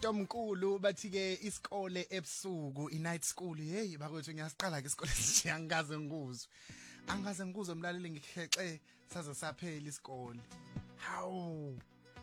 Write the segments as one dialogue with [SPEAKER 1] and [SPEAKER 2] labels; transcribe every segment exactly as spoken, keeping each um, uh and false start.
[SPEAKER 1] umuntu omkhulu bathi ke isikole ebusuku i-night school hey bakwethu ngiyasiqala ke isikole sije angikaze ngikuzwe angikaze ngikuzwe umlaleli ngikhexe saze saphela isikole hawu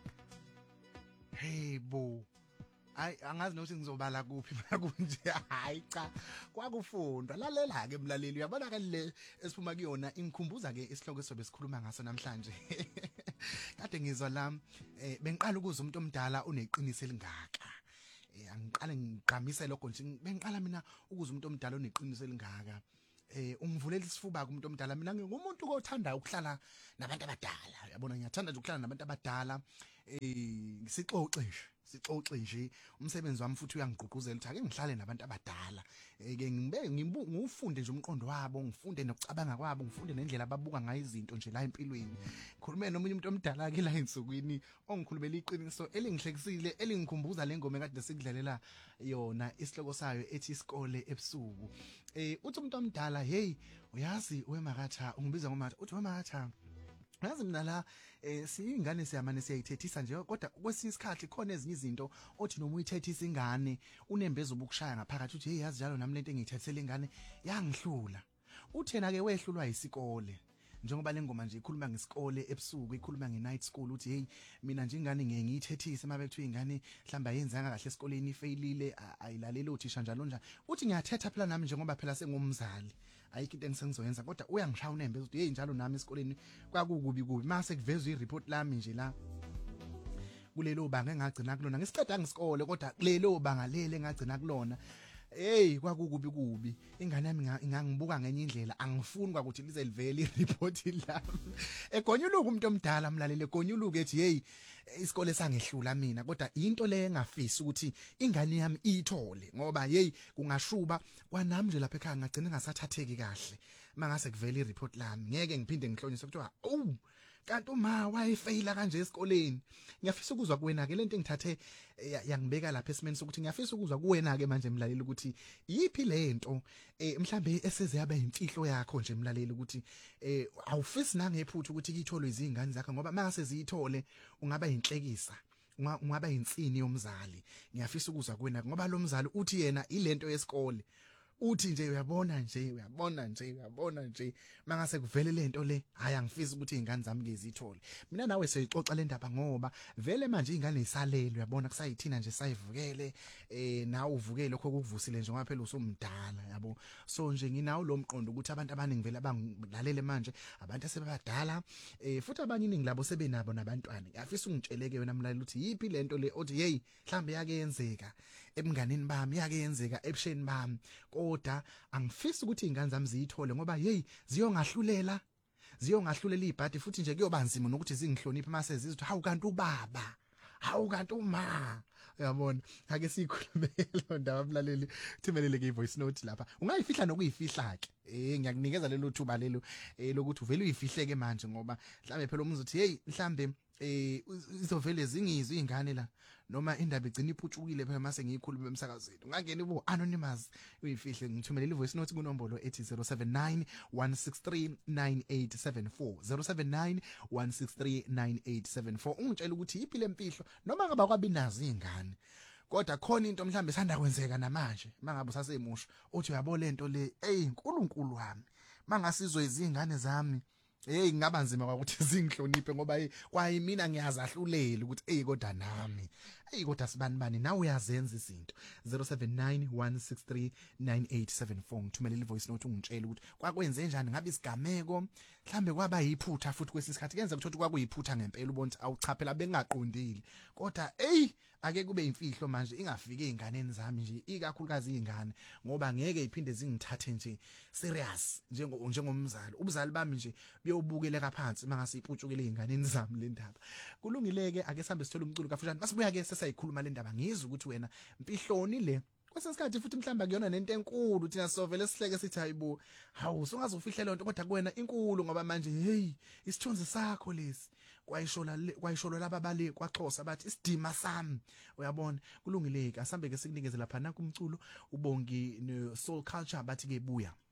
[SPEAKER 1] hey bo ay angazi nokuthi ngizobala kuphi makunje hayi cha kwakufundwa lalela ke emlaleli uyabona ke le esiphuma kuyona ingikhumbuza ke isihloko esobe sikhuluma ngaso namhlanje kade ngizwa la bengiqala ukuza umuntu omdala uneqiniso elingaka eh angiqale ngiqhamise lokho nje bengiqala mina ukuza umuntu omdala uneqiniso elingaka eh ungivulela isifuba kumuntu omdala mina ngumuntu othanda ukuhlala nabantu abadala uyabona ngiyathanda nje ukuhlala nabantu abadala eh ngisixoxe nje sixoxe nje umsebenzi wami futhi uyangigqugquzela ukuthi ake ngihlale nabantu abadala ke ngibe ngifunde nje umqondo wabo ngifunde nokucabanga kwabo ngifunde nendlela ababuka ngayo izinto nje la empilweni ngikhulume nomunye umuntu omdala ke la ensukwini ongikhulumela iqiniso elingihlekisile elingikhumbuza lengoma ekade sikudlalela yona isihloko sayo ethi isikole ebusuku eh uthi umuntu omdala hey uyazi wemakatha ungibiza ngomatha uthi wemakatha yazi mina la eh siyingane siyamane siyayithethisa nje kodwa kwesinye isikhathi khona ezinye izinto othi noma uyithethisa ingane unembeza ubukushaya ngaphakathi uthi hey yazi njalo nami lento engiyithethela ingane yangihlula uthena ke wehlulwa isikole njengoba lengoma nje ikhuluma ngesikole ebusuku ikhuluma nge-night school uthi hey mina nje ingane ngeke ngiyithethise mabekuthiwa ingane mhlamba yenzanga kahle esikoleni ifailile ayilaleli uthisha njalo njalo uthi ngiyathetha phela nami njengoba phela sengumzali ayikho into engisengizoyenza kodwa uyangishaya unembeza uthi hey njalo nami esikoleni kwakukubi kubi mase kuvezwe i-report lami nje la kulelo banga engagcina kulona ngisiqeda ngisikole kodwa kulelo banga lele engagcina kulona hey kwakukubi kubi ingane yami ingangibuka ngenye indlela angifuni kwakuthi lize livele ireport lami egonyuluka umuntu omdala mlalele egonyuluka ethi hey isikole sangehlula mina kodwa into le engafisi ukuthi ingane yami ithole ngoba hey kungashuba kwanami nje lapha ekhaya ngagcina ngasathatheki kahle mangase kuvele ireport lami ngeke ngiphinde ngihlonyise kuthiwa oh kanti uma wayefeyila kanje esikoleni ngiyafisa ukuzwa kuwena ke lento engithathe yangibeka lapha esimeni sokuthi ngiyafisa ukuzwa kuwena ke manje mlaleli ukuthi yipi lento eh mhlambe eseze yaba imfihlo yakho nje mlaleli ukuthi eh awufisi nangephuthu ukuthi kitholwe izingane zakho ngoba mase ziyithole ungaba yinhlekisa ungaba yinsini yomzali ngiyafisa ukuzwa kuwena ngoba lo mzali uthi yena ilento yesikole uthi nje uyabona nje uyabona nje uyabona nje mangase kuvele lento le hayi angifisi ukuthi izingane zami ngezithole mina nawe siyixoxa le ndaba ngoba vele manje izingane isalele uyabona kusayithina nje sayivukele eh nawe uvukele lokho kukuvusile nje ngoba phela usumdala yabo so nje nginawo lo mqondo ukuthi abantu abaningi vele abangilalele manje abantu asebadala eh futhi abaningi labo sebenabo nabantwana ngiyafisa ungitsheleke wena mlaleli ukuthi yipi lento le othi hey mhlambe yake yenzeka ebunganeni bami yake yenzeka ebusheni bami kodwa angifisi ukuthi izingane zami ziyithole ngoba hey ziyongahlulela ziyongahlulela ibhadi futhi nje kuyobanzima nokuthi zingihloniphe mase zizithi hawu kanti ubaba hawu kanti uma uyabona ake sikhulumela ndaba mlaleli thimelele ke voice note lapha ungayifihla nokuyifihla ke eh ngiyakunikeza lelo thuba lelo lokuthi uvele uyifihleke manje ngoba mhlambe phela umuntu uthi hey mhlambe eh izovele zingizwe izingane la noma indaba igcina iphutshukile phela mase ngiyikhuluma emsakazweni ungangena ibo anonymous uyifihle ngithumelele ivoice note kunombolo ethi zero seven nine one six three nine eight seven four zero seven nine one six three nine eight seven four ungitshela ukuthi yiphile empihlo noma ngaba kwabinazi izingane kodwa khona into mhlambe sanda kwenzeka namanje mangabe usasemusha uthi uyabo lento le hey uNkulunkulu wami mangasizwe izingane zami hey ngaba nzima ukuthi zingihloniphe ngoba hey kwayi mina ngiyazahlulela ukuthi hey kodwa nami hey kodwa sibani bani nawe uyazenza izinto zero seven nine one six three nine eight seven four ngithumelele ivoice note ungitshela ukuthi kwakwenze njani ngabe isigameko mhlambe kwaba yiphutha futhi kwesikhathi kenza ukuthi kwakuyiphutha ngempela ubona ukuthi awuchaphela bengaqondile kodwa hey ake kube imfihlo manje ingafike izinganeni zami nje ikakhulukazi izingane ngoba ngeke iphinde zingithathe nje serious njengo njengomzali ubuzali bami nje buyobukela phansi mangase iputshukele izinganeni zami le ndaba kulungileke ake sihambe sithola umculo kafushane masibuya ke sesayikhuluma le ndaba ngizwe ukuthi wena impihloni le kwesesikhathi futhi mhlamba kuyona nento enkulu thina sovele sihleke sithi hayibo hawu sungazofihle lonto kodwa kuwena inkulu ngoba manje hey isithunzi sakho lesi kwayishola kwayishola laba bale kwaXhosa bathi isidima sami uyabona kulungileke asambe ke sikunikeze lapha na kumculo ubongi ne soul culture bathi ke buya